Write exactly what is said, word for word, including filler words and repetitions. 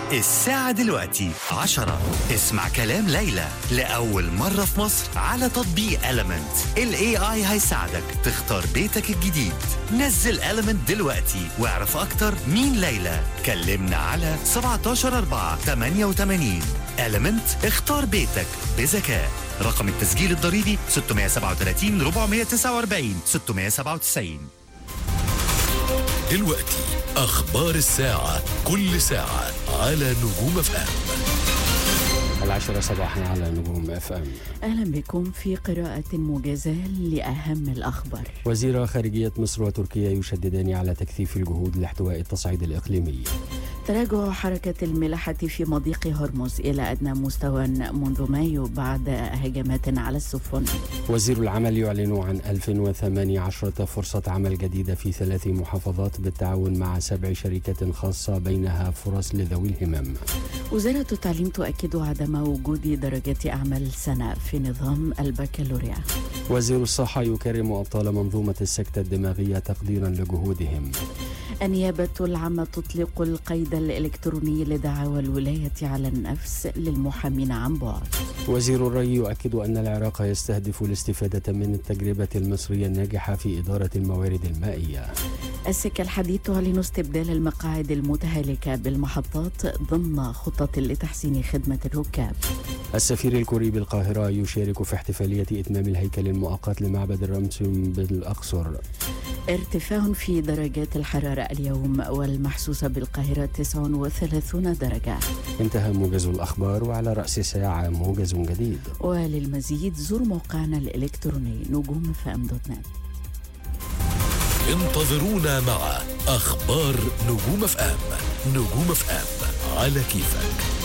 الساعة دلوقتي عشرة. اسمع كلام ليلى لأول مرة في مصر على تطبيق Element. ال إيه آي هيساعدك تختار بيتك الجديد. نزل Element دلوقتي واعرف أكتر مين ليلى. كلمنا على سبعتاشر أربعة تمانية وتمانين. Element، اختار بيتك بذكاء. رقم التسجيل الضريبي ستمائة وسبعة وثلاثين أربعمائة وتسعة وأربعين ستمائة وسبعة وتسعين. دلوقتي أخبار الساعة، كل ساعة على نجوم اف ام. العاشرة صباحا على نجوم اف ام. أهلا بكم في قراءة موجزة لأهم الأخبار. وزير خارجية مصر وتركيا يشددان على تكثيف الجهود لاحتواء التصعيد الإقليمي. تراجع حركة الملاحة في مضيق هرمز إلى أدنى مستوى منذ مايو بعد هجمات على السفن. وزير العمل يعلن عن ألف وثمانية عشر فرصة عمل جديدة في ثلاث محافظات بالتعاون مع سبع شركات خاصة بينها فرص لذوي الهمم. وزارة التعليم تؤكد عدم وجود درجات أعمال سنة في نظام البكالوريا. وزير الصحة يكرم أبطال منظومة السكتة الدماغية تقديرا لجهودهم. النيابة العامة تطلق القيد الإلكتروني لدعاوى الولاية على النفس للمحامين عن بعد. وزير الري يؤكد أن العراق يستهدف الاستفادة من التجربة المصرية الناجحة في إدارة الموارد المائية. السكة الحديد تعلن استبدال المقاعد المتهالكة بالمحطات ضمن خطة لتحسين خدمة الركاب. السفير الكوري بالقاهرة يشارك في احتفالية إتمام الهيكل المؤقت لمعبد الرمس بالأقصر. ارتفاع في درجات الحرارة اليوم والمحسوسة بالقاهرة تسعة وثلاثين درجة. انتهى موجز الأخبار، وعلى رأس الساعة موجز جديد. وللمزيد زور موقعنا الإلكتروني نجوم فام دوت نت. انتظرونا مع أخبار نجوم اف ام. نجوم اف ام على كيفك.